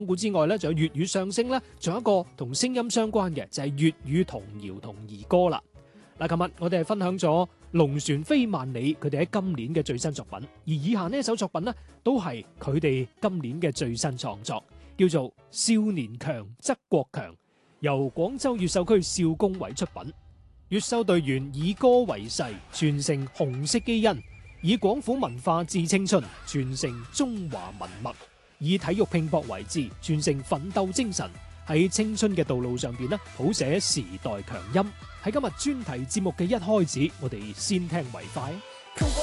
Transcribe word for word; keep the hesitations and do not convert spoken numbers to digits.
鼓之外咧，仲有粵語相聲咧，仲有一個同聲音相關嘅就係粵語童謠同兒歌啦。嗱，琴日我哋係分享咗《龍船飛萬里》佢哋喺今年嘅最新作品，而以下呢一首作品呢，都係佢哋今年嘅最新創作，叫做《少年強則國強》，由廣州越秀區少工委出品。越秀隊員以歌為誓，傳承紅色基因，以廣府文化致青春，傳承中華文脈，以體育拼搏為志，傳承奮鬥精神，喺青春嘅道路上邊呢，譜寫時代強音。喺今日專題節目嘅一開始，我哋先聽為快。